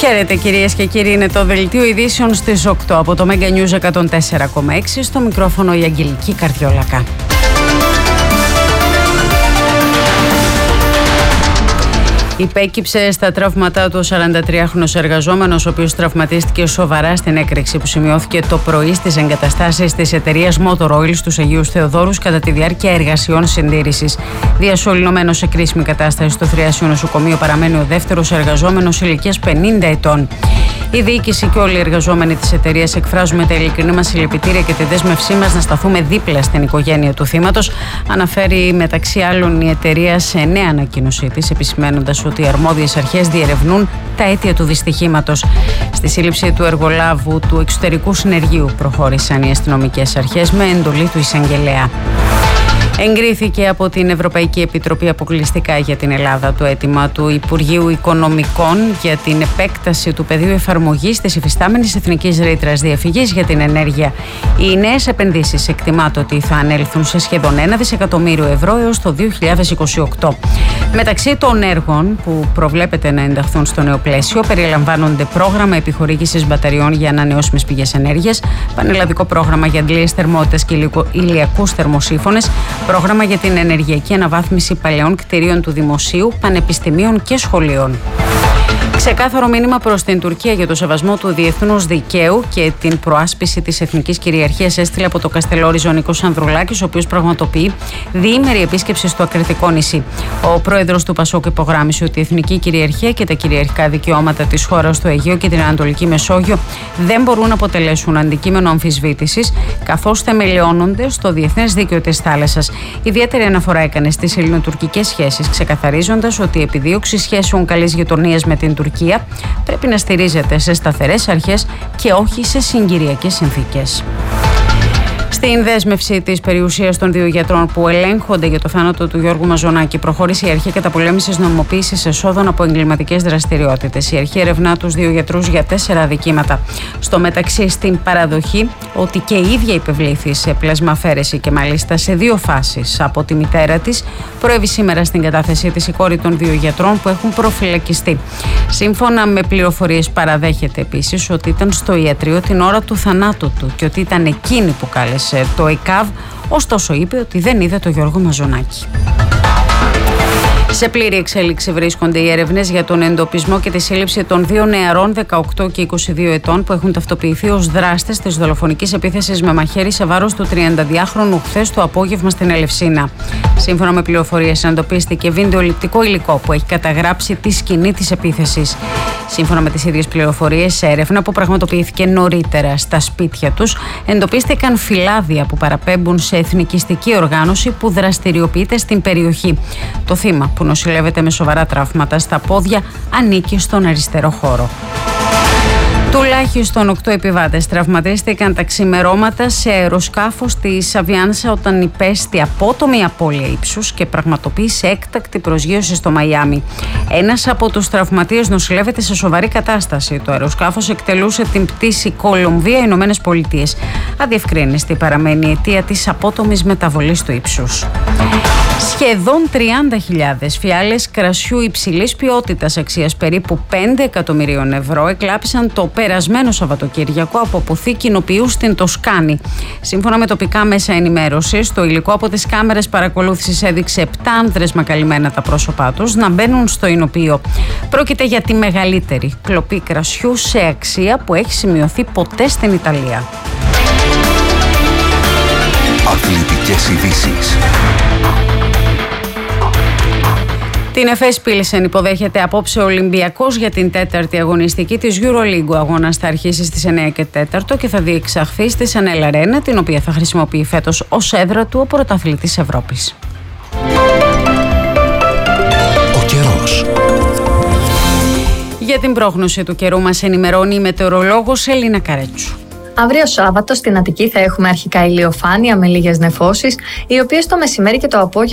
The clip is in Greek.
Χαίρετε κυρίες και κύριοι, είναι το Δελτίο Ειδήσεων στις 8 από το Mega News 104,6, στο μικρόφωνο η Αγγελική Καρδιόλακα. Υπέκυψε στα τραύματά του ο 43χρονος εργαζόμενος, ο οποίος τραυματίστηκε σοβαρά στην έκρηξη που σημειώθηκε το πρωί στις εγκαταστάσεις της εταιρείας Motor Oil στους Αγίους Θεοδόρους κατά τη διάρκεια εργασιών συντήρησης. Διασωληνωμένος σε κρίσιμη κατάσταση στο Θριάσιο νοσοκομείο παραμένει ο δεύτερος εργαζόμενος ηλικίας 50 ετών. Η διοίκηση και όλοι οι εργαζόμενοι της εταιρείας εκφράζουμε τα ειλικρινή μας συλληπιτήρια και τη δέσμευσή μας να σταθούμε δίπλα στην οικογένεια του θύματος, αναφέρει μεταξύ άλλων η εταιρεία σε νέα ανακοίνωσή της, επισημαίνοντας ότι οι αρμόδιες αρχές διερευνούν τα αίτια του δυστυχήματος. Στη σύλληψη του εργολάβου του εξωτερικού συνεργείου προχώρησαν οι αστυνομικές αρχές με εντολή του εισαγγελέα. Εγκρίθηκε από την Ευρωπαϊκή Επιτροπή αποκλειστικά για την Ελλάδα το αίτημα του Υπουργείου Οικονομικών για την επέκταση του πεδίου εφαρμογής της υφιστάμενης εθνικής ρήτρας διαφυγής για την ενέργεια. Οι νέες επενδύσεις εκτιμάται ότι θα ανέλθουν σε σχεδόν 1 δισεκατομμύριο ευρώ έως το 2028. Μεταξύ των έργων που προβλέπεται να ενταχθούν στο νέο πλαίσιο περιλαμβάνονται πρόγραμμα επιχορήγησης μπαταριών για ανανεώσιμες πηγές ενέργειας, πανελλαδικό πρόγραμμα για αντλίες θερμότητας και ηλιακούς θερμοσύφωνες, πρόγραμμα για την ενεργειακή αναβάθμιση παλαιών κτηρίων του δημοσίου, πανεπιστημίων και σχολείων. Ξεκάθαρο μήνυμα προς την Τουρκία για το σεβασμό του διεθνούς δικαίου και την προάσπιση της εθνικής κυριαρχίας έστειλε από το Καστελόρι ο Νίκος Ανδρουλάκης, ο οποίος πραγματοποιεί διήμερη επίσκεψη στο Ακριτικό νησί. Ο πρόεδρος του Πασόκ υπογράμμισε ότι η εθνική κυριαρχία και τα κυριαρχικά δικαιώματα της χώρας στο Αιγαίο και την Ανατολική Μεσόγειο δεν μπορούν να αποτελέσουν αντικείμενο αμφισβήτησης, καθώς θεμελιώνονται στο διεθνές δίκαιο της θάλασσας. Ιδιαίτερη αναφορά έκανε στις ελληνοτουρκικές σχέσεις, ξεκαθαρίζοντας ότι η επιδίωξη σχέσεων καλής γειτονίας με την Τουρκία πρέπει να στηρίζεται σε σταθερές αρχές και όχι σε συγκυριακές συνθήκες. Στην δέσμευση της περιουσίας των δύο γιατρών που ελέγχονται για το θάνατο του Γιώργου Μαζονάκη, προχώρησε η Αρχή Καταπολέμησης Νομιμοποίησης Εσόδων από εγκληματικές δραστηριότητες. Η Αρχή ερευνά τους δύο γιατρούς για 4 αδικήματα. Στο μεταξύ, στην παραδοχή ότι και η ίδια υπευλήθη σε πλασμαφαίρεση και μάλιστα σε 2 φάσεις από τη μητέρα της, προέβη σήμερα στην κατάθεσή της η κόρη των δύο γιατρών που έχουν προφυλακιστεί. Σύμφωνα με πληροφορίες, παραδέχεται επίσης ότι ήταν στο ιατρείο την ώρα του θανάτου του και ότι ήταν εκείνη που κάλεσε το ΕΚΑΒ, ωστόσο είπε ότι δεν είδε το Γιώργο Μαζονάκη. Σε πλήρη εξέλιξη βρίσκονται οι έρευνες για τον εντοπισμό και τη σύλληψη των 2 νεαρών 18 και 22 ετών που έχουν ταυτοποιηθεί ως δράστες της δολοφονικής επίθεσης με μαχαίρι σε βάρος του 32χρονου χθες το απόγευμα στην Ελευσίνα. Σύμφωνα με πληροφορίες, εντοπίστηκε βιντεοληπτικό υλικό που έχει καταγράψει τη σκηνή της επίθεσης. Σύμφωνα με τις ίδιες πληροφορίες, σε έρευνα που πραγματοποιήθηκε νωρίτερα στα σπίτια τους, εντοπίστηκαν φυλάδια που παραπέμπουν σε εθνικιστική οργάνωση που δραστηριοποιείται στην περιοχή. Το θύμα, που νοσηλεύεται με σοβαρά τραύματα στα πόδια, ανήκει στον αριστερό χώρο. Τουλάχιστον 8 επιβάτες τραυματίστηκαν τα ξημερώματα σε αεροσκάφος της Αβιάνσα όταν υπέστη απότομη απώλεια ύψους και πραγματοποίησε έκτακτη προσγείωση στο Μαϊάμι. Ένας από τους τραυματίες νοσηλεύεται σε σοβαρή κατάσταση. Το αεροσκάφος εκτελούσε την πτήση Κολομβία-Ηνωμένες Πολιτείες. Αδιευκρίνηστη παραμένει η αιτία της απότομης μεταβολής του ύψους. Σχεδόν 30.000 φιάλες κρασιού υψηλής ποιότητας αξίας περίπου 5 εκατομμυρίων ευρώ εκλάπησαν το περασμένο Σαββατοκύριακο από αποθήκη νοπιού στην Τοσκάνη. Σύμφωνα με τοπικά μέσα ενημέρωσης, το υλικό από τις κάμερες παρακολούθησης έδειξε 7 άνδρες με καλυμμένα τα πρόσωπά τους να μπαίνουν στο εινοπείο. Πρόκειται για τη μεγαλύτερη κλοπή κρασιού σε αξία που έχει σημειωθεί ποτέ στην Ιταλία. Αθλητικές ειδήσεις. Την ΕΦΕΣ Πίλσεν υποδέχεται απόψε ο Ολυμπιακός για την 4η αγωνιστική της EuroLeague. Ο αγώνας θα αρχίσει στις 9 και 4 και θα διεξαχθεί στη Sanel Arena, την οποία θα χρησιμοποιεί φέτος ως έδρα του ο πρωταθλητής Ευρώπης. Ο καιρός. Για την πρόγνωση του καιρού μας ενημερώνει η μετεωρολόγος Ελίνα Καρέτσου. Αύριο Σάββατο στην Αττική θα έχουμε αρχικά ηλιοφάνεια με λίγες νεφώσεις, οι οποίες το μεσημέρι και το απόγευμα